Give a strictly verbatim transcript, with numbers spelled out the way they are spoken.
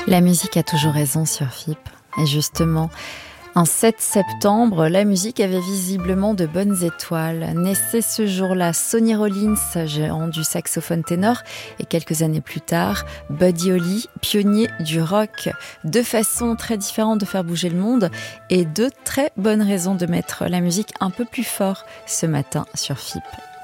La musique a toujours raison sur F I P. Et justement, un sept septembre, la musique avait visiblement de bonnes étoiles. Naissait ce jour-là Sonny Rollins, géant du saxophone ténor, et quelques années plus tard, Buddy Holly, pionnier du rock. Deux façons très différentes de faire bouger le monde et deux très bonnes raisons de mettre la musique un peu plus fort ce matin sur F I P.